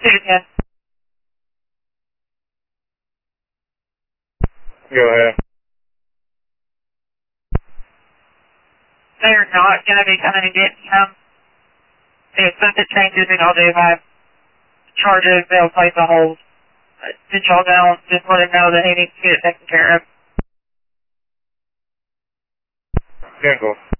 210. Go ahead. They're not going to be coming and getting him. If something changes, and I'll do have charges, they'll place a hold. Since y'all know, just let him know that he needs to get it taken care of. 10-4.